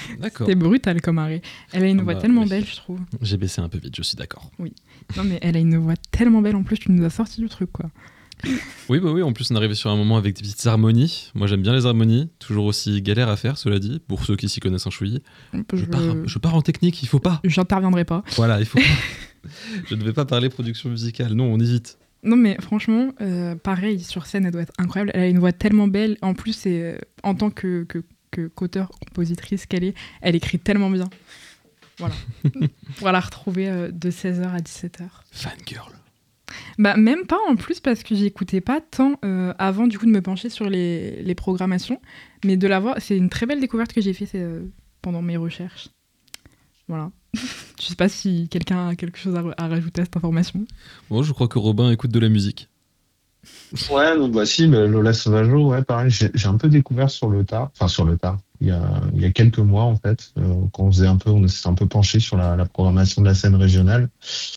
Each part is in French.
D'accord. C'était brutal comme arrêt. Elle a une voix tellement oui. belle, je trouve. J'ai baissé un peu vite, je suis d'accord. Non, mais elle a une voix tellement belle. En plus, tu nous as sorti du truc, quoi. Oui, bah oui, en plus on est arrivé sur un moment avec des petites harmonies. Moi j'aime bien les harmonies, toujours aussi galère à faire, cela dit, pour ceux qui s'y connaissent un chouïa. Je pars en technique, il faut pas. J'interviendrai pas. Voilà, il faut pas. Je ne vais pas parler production musicale, non, on évite. Non, mais franchement, pareil, sur scène, elle doit être incroyable. Elle a une voix tellement belle. En plus, c'est, en tant qu'auteur, compositrice qu'elle est, elle écrit tellement bien. Voilà. Pour la retrouver de 16h à 17h. Fangirl. Bah, même pas en plus, parce que j'écoutais pas tant avant du coup de me pencher sur les programmations. Mais de la voir, c'est une très belle découverte que j'ai fait pendant mes recherches. Voilà. Je sais pas si quelqu'un a quelque chose à rajouter à cette information. Bon, je crois que Robin écoute de la musique. Ouais, donc bah si, Lola Sauvageau, ouais, pareil, j'ai un peu découvert sur le tard, il y a quelques mois en fait, quand on s'est un peu penché sur la programmation de la scène régionale,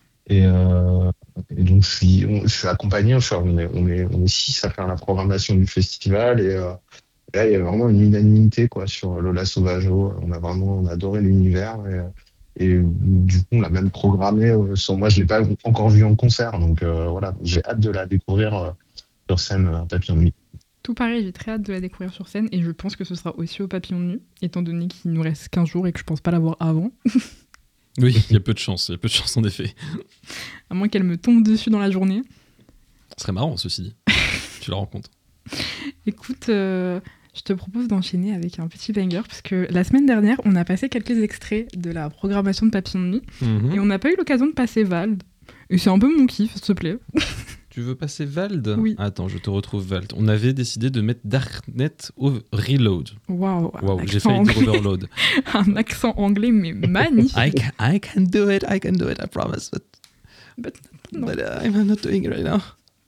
et donc je suis accompagné, on est 6 à faire la programmation du festival, et là il y a vraiment une unanimité quoi sur Lola Sauvageau, on a adoré l'univers, et du coup on l'a même programmé, moi je l'ai pas encore vu en concert, donc voilà, j'ai hâte de la découvrir sur scène à Papillon de Nuit. Tout pareil, j'ai très hâte de la découvrir sur scène et je pense que ce sera aussi au Papillon de Nuit, étant donné qu'il nous reste 15 jours et que je pense pas l'avoir avant. Oui, il y a peu de chance en effet. À moins qu'elle me tombe dessus dans la journée. Ce serait marrant ceci dit. Tu la rencontres. Écoute, je te propose d'enchaîner avec un petit banger, parce que la semaine dernière, on a passé quelques extraits de la programmation de Papillon de Nuit, et on n'a pas eu l'occasion de passer Vald. Et c'est un peu mon kiff, s'il te plaît. Tu veux passer Vald ? Oui. Attends, je te retrouve Vald. On avait décidé de mettre Darknet Reload. Waouh, J'ai failli dire Overload. Un accent anglais, mais magnifique. I can do it, I promise. But I'm not doing it right now.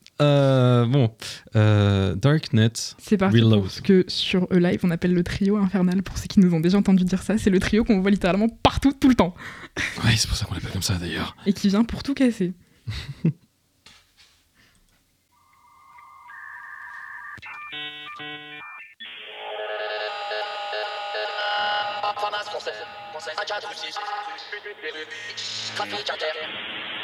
Darknet c'est parti Reload. pour ce que sur E-Live on appelle le trio infernal, pour ceux qui nous ont déjà entendu dire ça. C'est le trio qu'on voit littéralement partout, tout le temps. Ouais, c'est pour ça qu'on l'appelle comme ça d'ailleurs. Et qui vient pour tout casser. Trafic inter.